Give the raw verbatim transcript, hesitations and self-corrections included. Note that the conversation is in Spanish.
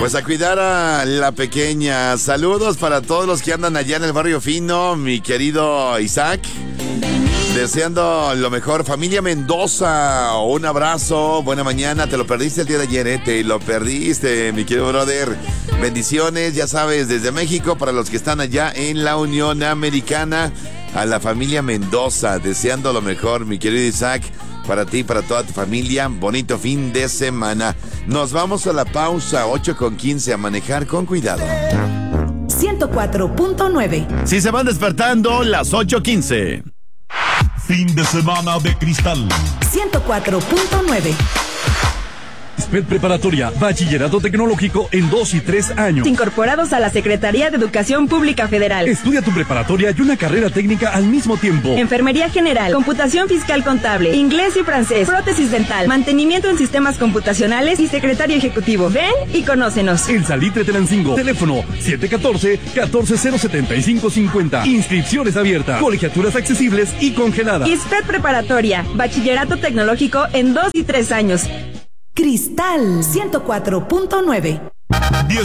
Pues a cuidar a la pequeña. Saludos para todos los que andan allá en el barrio fino, mi querido Isaac. Deseando lo mejor. Familia Mendoza, un abrazo, buena mañana. Te lo perdiste el día de ayer, ¿eh? Te lo perdiste, mi querido brother. Bendiciones, ya sabes, desde México para los que están allá en la Unión Americana. A la familia Mendoza, deseando lo mejor, mi querido Isaac. Para ti, para toda tu familia, bonito fin de semana. Nos vamos a la pausa, ocho con quince, a manejar con cuidado. ciento cuatro punto nueve. Si se van despertando, las ocho quince. Fin de semana de cristal. ciento cuatro punto nueve. ISPED Preparatoria, Bachillerato Tecnológico en dos y tres años. Incorporados a la Secretaría de Educación Pública Federal. Estudia tu preparatoria y una carrera técnica al mismo tiempo. Enfermería General, Computación Fiscal Contable, Inglés y Francés, Prótesis Dental, Mantenimiento en Sistemas Computacionales y Secretario Ejecutivo. Ven y conócenos. El Salitre Tenancingo. Teléfono siete uno cuatro, uno cuatro cero siete cinco cinco cero. Inscripciones abiertas. Colegiaturas accesibles y congeladas. ISPED Preparatoria, Bachillerato Tecnológico en dos y tres años. Cristal ciento cuatro punto nueve.